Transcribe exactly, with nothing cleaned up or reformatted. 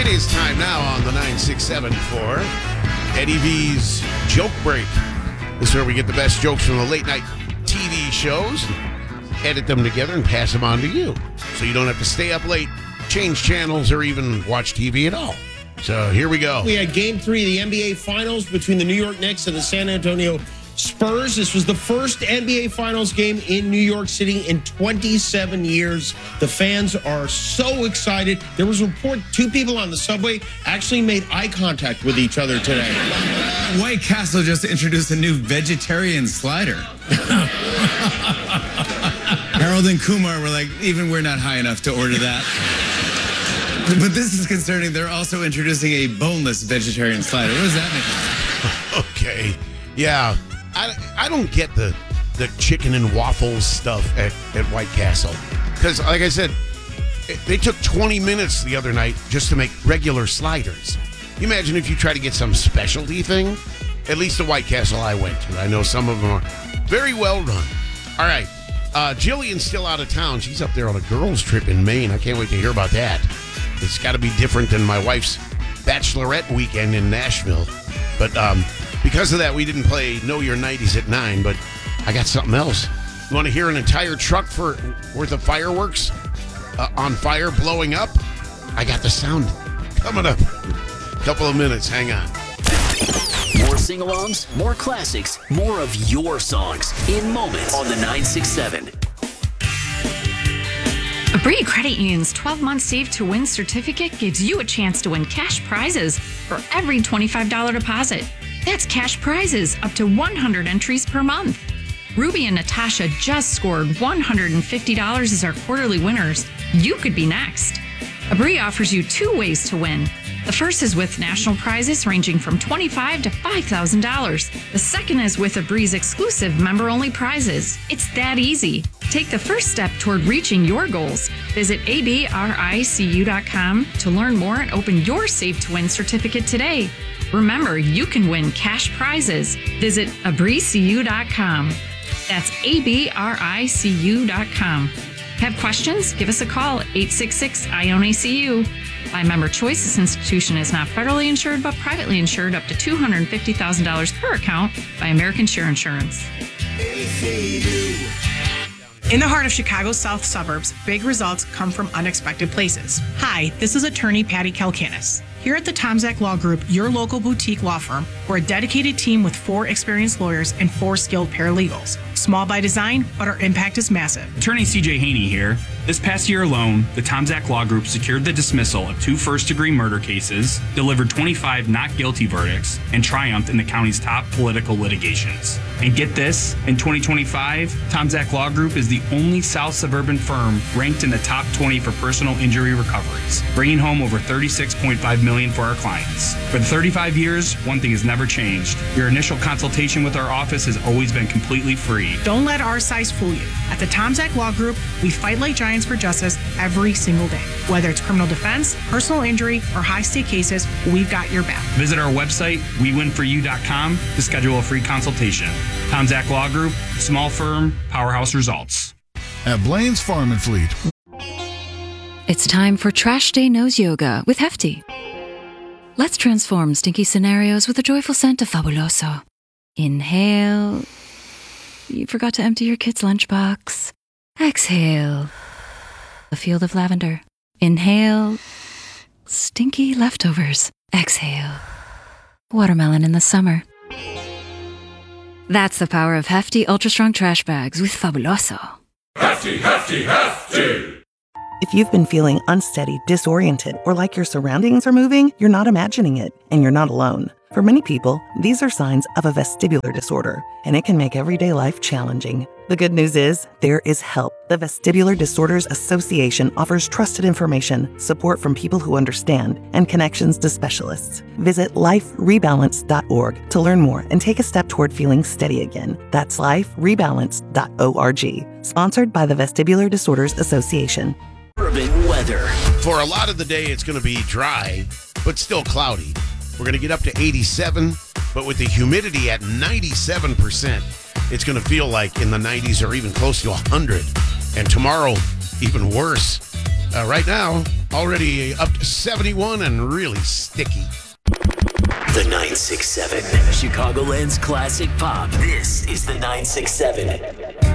It is time now on the nine six seven for Eddie V's Joke Break. This is where we get the best jokes from the late night T V shows, edit them together, and pass them on to you. So you don't have to stay up late, change channels, or even watch T V at all. So here we go. We had game three of the N B A Finals between the New York Knicks and the San Antonio Spurs. This was the first N B A Finals game in New York City in twenty-seven years. The fans are so excited. There was a report two people on the subway actually made eye contact with each other today. White Castle just introduced a new vegetarian slider. Harold and Kumar were like, even we're not high enough to order that. But this is concerning. They're also introducing a boneless vegetarian slider. What does that mean? Okay. Yeah. I, I don't get the the chicken and waffles stuff at, at White Castle. Because, like I said, it, they took twenty minutes the other night just to make regular sliders. You imagine if you try to get some specialty thing? At least the White Castle I went to. I know some of them are very well run. All right. Uh, Jillian's still out of town. She's up there on a girls' trip in Maine. I can't wait to hear about that. It's got to be different than my wife's bachelorette weekend in Nashville. But um, because of that, we didn't play Know Your nineties at nine, but I got something else. You want to hear an entire truck for worth of fireworks uh, on fire blowing up? I got the sound coming up. Couple of minutes. Hang on. More sing-alongs, more classics, more of your songs in moments on the nine six seven. Bree Credit Union's twelve-month Save to Win certificate gives you a chance to win cash prizes for every twenty-five dollars deposit. That's cash prizes up to one hundred entries per month. Ruby and Natasha just scored one hundred fifty dollars as our quarterly winners. You could be next. Abri offers you two ways to win. The first is with national prizes ranging from twenty-five thousand dollars to five thousand dollars. The second is with Abri's exclusive member-only prizes. It's that easy. Take the first step toward reaching your goals. Visit A B R I C U dot com to learn more and open your Save to Win certificate today. Remember, you can win cash prizes. Visit A B R I C U dot com. That's A B R I C U dot com. Have questions? Give us a call at eight six six, I O N A C U. By member choice, this institution is not federally insured but privately insured up to two hundred fifty thousand dollars per account by American Share Insurance. In the heart of Chicago's south suburbs, big results come from unexpected places. Hi, this is attorney Patty Kalkanis. Here at the Tomzak Law Group, your local boutique law firm, we're a dedicated team with four experienced lawyers and four skilled paralegals. Small by design, but our impact is massive. Attorney C J Haney here. This past year alone, the Tomzak Law Group secured the dismissal of two first-degree murder cases, delivered twenty-five not guilty verdicts, and triumphed in the county's top political litigations. And get this, in twenty twenty-five, Tomzak Law Group is the only South suburban firm ranked in the top twenty for personal injury recoveries, bringing home over thirty-six point five million dollars for our clients. For the thirty-five years, one thing has never changed. Your initial consultation with our office has always been completely free. Don't let our size fool you. At the Tomzak Law Group, we fight like giants for justice every single day. Whether it's criminal defense, personal injury, or high-stake cases, we've got your back. Visit our website, we win for you dot com, to schedule a free consultation. Tomzak Law Group, small firm, powerhouse results. At Blaine's Farm and Fleet. It's time for Trash Day Nose Yoga with Hefty. Let's transform stinky scenarios with a joyful scent of Fabuloso. Inhale. You forgot to empty your kid's lunchbox. Exhale. A field of lavender. Inhale. Stinky leftovers. Exhale. Watermelon in the summer. That's the power of Hefty Ultra Strong Trash Bags with Fabuloso. Hefty, hefty, hefty! If you've been feeling unsteady, disoriented, or like your surroundings are moving, you're not imagining it, and you're not alone. For many people, these are signs of a vestibular disorder, and it can make everyday life challenging. The good news is, there is help. The Vestibular Disorders Association offers trusted information, support from people who understand, and connections to specialists. Visit life rebalance dot org to learn more and take a step toward feeling steady again. That's life rebalance dot org. Sponsored by the Vestibular Disorders Association. Urban weather. For a lot of the day, it's going to be dry, but still cloudy. We're going to get up to eighty-seven, but with the humidity at ninety-seven percent, it's going to feel like in the nineties or even close to one hundred. And tomorrow, even worse. Uh, right now, already up to seventy-one and really sticky. The nine six seven, Chicagoland's classic pop. This is the nine six seven.